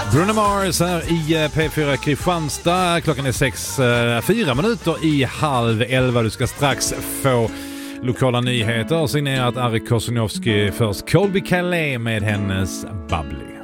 Bruno Mars här i P4 Kristianstad. Klockan är 4 minuter i 10:30. Du ska strax få lokala nyheter. Signerat Ari Kosunovski, först Colby Calais med hennes Bubbly.